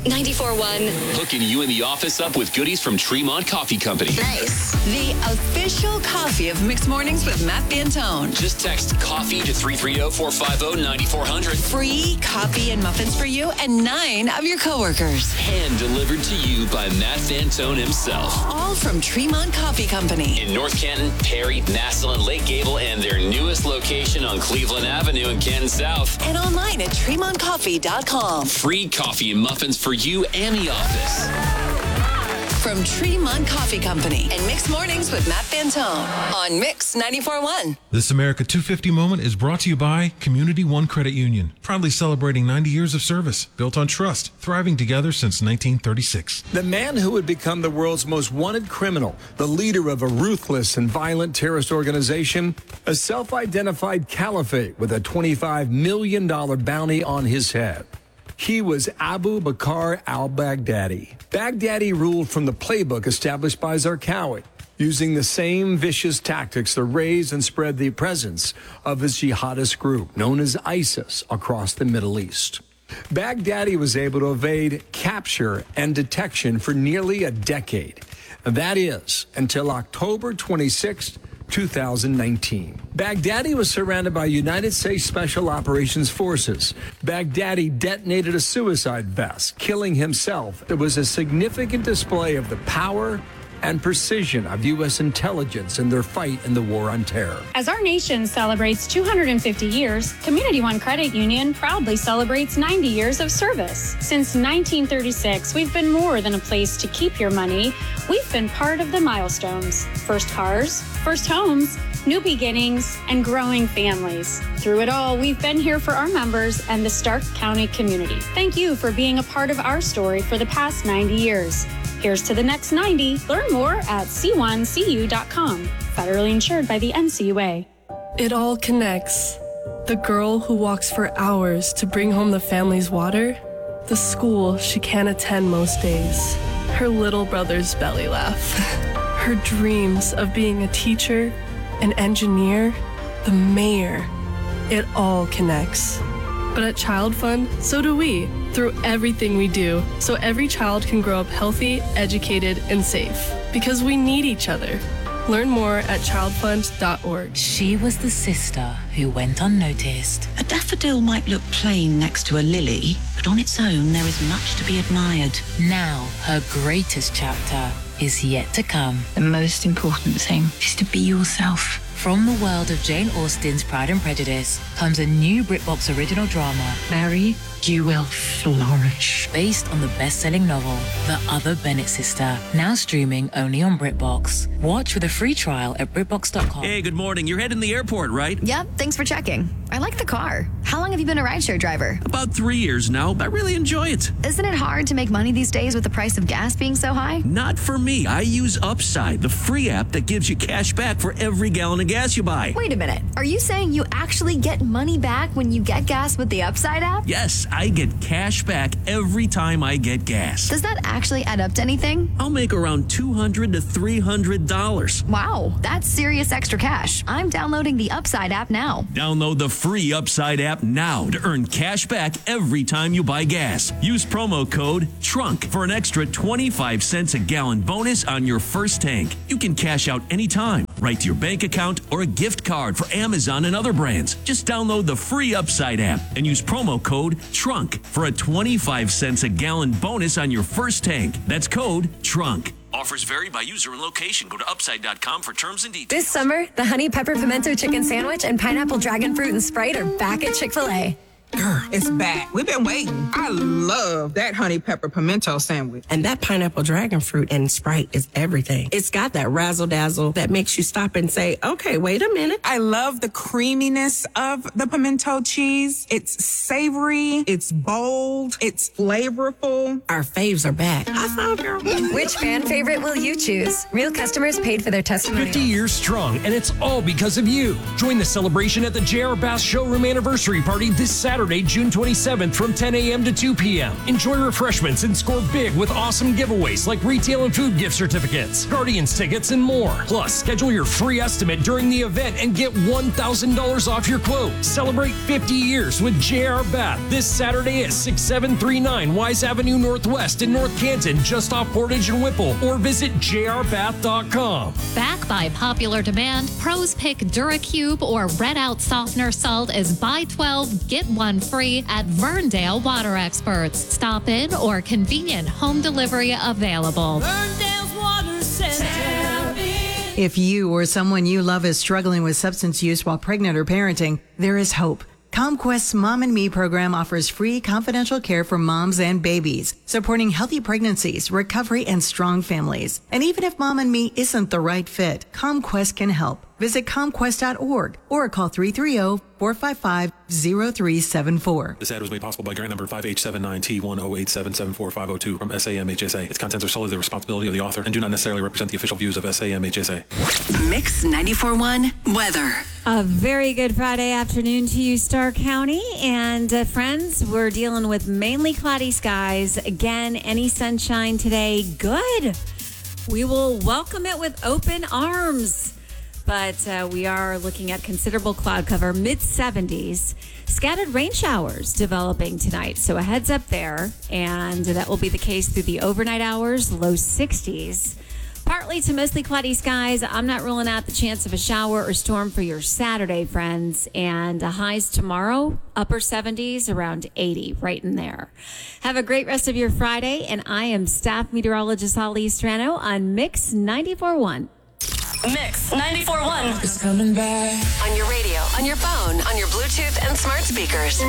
94.1. Hooking you in the office up with goodies from Tremont Coffee Company. Nice. The official coffee of Mixed Mornings with Matt Fantone. Just text coffee to 330-450-9400. Free coffee and muffins for you and 9 of your coworkers. Hand delivered to you by Matt Fantone himself. All from Tremont Coffee Company. In North Canton, Perry, Massillon, Lake Gable, and their newest location on Cleveland Avenue in Canton South. And online at TremontCoffee.com. Free coffee and muffins for you and the office. From Tremont Coffee Company and Mixed Mornings with Matt Fantone on Mix 94.1. This America 250 moment is brought to you by Community One Credit Union, proudly celebrating 90 years of service, built on trust, thriving together since 1936. The man who would become the world's most wanted criminal, the leader of a ruthless and violent terrorist organization, a self-identified caliphate with a $25 million bounty on his head. He was Abu Bakr al-Baghdadi. Baghdadi ruled from the playbook established by Zarqawi, using the same vicious tactics to raise and spread the presence of his jihadist group, known as ISIS, across the Middle East. Baghdadi was able to evade capture and detection for nearly a decade. That is, until October 26th, 2019. Baghdadi was surrounded by United States Special Operations Forces. Baghdadi detonated a suicide vest, killing himself. It was a significant display of the power and precision of U.S. intelligence in their fight in the war on terror. As our nation celebrates 250 years, Community One Credit Union proudly celebrates 90 years of service. Since 1936, we've been more than a place to keep your money. We've been part of the milestones: first cars, first homes, new beginnings, and growing families. Through it all, we've been here for our members and the Stark County community. Thank you for being a part of our story for the past 90 years. Here's to the next 90. Learn more at c1cu.com. Federally insured by the NCUA. It all connects. The girl who walks for hours to bring home the family's water, the school she can't attend most days, her little brother's belly laugh, her dreams of being a teacher, an engineer, the mayor. It all connects. But at Child Fund, so do we, through everything we do, so every child can grow up healthy, educated, and safe. Because we need each other. Learn more at childfund.org. She was the sister who went unnoticed. A daffodil might look plain next to a lily, but on its own there is much to be admired. Now, her greatest chapter is yet to come. The most important thing is to be yourself. From the world of Jane Austen's Pride and Prejudice comes a new BritBox original drama, Mary, you will flourish. Based on the best-selling novel, The Other Bennett Sister, now streaming only on BritBox. Watch with a free trial at BritBox.com. Hey, good morning. You're heading the airport, right? Yep, thanks for checking. I like the car. How long have you been a rideshare driver? About 3 years now. I really enjoy it. Isn't it hard to make money these days with the price of gas being so high? Not for me. I use Upside, the free app that gives you cash back for every gallon of gas you buy. Wait a minute. Are you saying you actually get money back when you get gas with the Upside app? Yes, I get cash back every time I get gas. Does that actually add up to anything? I'll make around $200 to $300. Wow, that's serious extra cash. I'm downloading the Upside app now. Download the free Upside app now to earn cash back every time you buy gas. Use promo code TRUNK for an extra 25 cents a gallon bonus on your first tank. You can cash out anytime, right to your bank account or a gift card for Amazon and other brands. Just download the free Upside app and use promo code TRUNK for a 25 cents a gallon bonus on your first tank. That's code TRUNK. Offers vary by user and location. Go to upside.com for terms and details. This summer, the Honey Pepper Pimento Chicken Sandwich and Pineapple Dragon Fruit and Sprite are back at Chick-fil-A. It's back. We've been waiting. I love that honey pepper pimento sandwich. And that pineapple dragon fruit and Sprite is everything. It's got that razzle dazzle that makes you stop and say, okay, wait a minute. I love the creaminess of the pimento cheese. It's savory. It's bold. It's flavorful. Our faves are back. I saw, girl. Which fan favorite will you choose? Real customers paid for their testimonials. 50 years strong, and it's all because of you. Join the celebration at the J.R. Bass Showroom Anniversary Party this Saturday Saturday, June 27th from 10 a.m. to 2 p.m. Enjoy refreshments and score big with awesome giveaways like retail and food gift certificates, Guardians tickets, and more. Plus, schedule your free estimate during the event and get $1,000 off your quote. Celebrate 50 years with J.R. Bath this Saturday at 6739 Wise Avenue Northwest in North Canton, just off Portage and Whipple, or visit jrbath.com. Back by popular demand, pros pick DuraCube or Red Out Softener Salt as buy 12, get one free at Verndale Water Experts. Stop in or convenient home delivery available. Verndale's Water Center. If you or someone you love is struggling with substance use while pregnant or parenting, there is hope. ComQuest's Mom and Me program offers free confidential care for moms and babies, supporting healthy pregnancies, recovery, and strong families. And even if Mom and Me isn't the right fit, ComQuest can help. Visit ComQuest.org or call 330-455-0374. This ad was made possible by grant number 5H79T108774502 from SAMHSA. Its contents are solely the responsibility of the author and do not necessarily represent the official views of SAMHSA. Mix 94.1 weather. A very good Friday afternoon to you, Starr County. And friends, we're dealing with mainly cloudy skies. Again, any sunshine today, good. We will welcome it with open arms. But we are looking at considerable cloud cover, mid-70s. Scattered rain showers developing tonight, so a heads up there. And that will be the case through the overnight hours, low 60s. Partly to mostly cloudy skies. I'm not ruling out the chance of a shower or storm for your Saturday, friends. And highs tomorrow, upper 70s, around 80, right in there. Have a great rest of your Friday. And I am staff meteorologist Holly Strano on Mix 94.1. Mix 94.1 is coming back. On your radio, on your phone, on your Bluetooth and smart speakers.